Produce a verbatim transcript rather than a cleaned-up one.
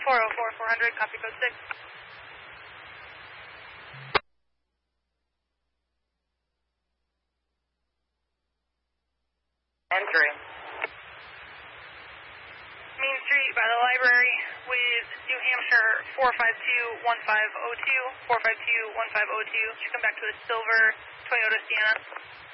four oh four, four hundred, copy code six. Entering. Main Street by the library with New Hampshire four five two, one five oh two, four five two, one five oh two. Should come back to a silver Toyota Sienna.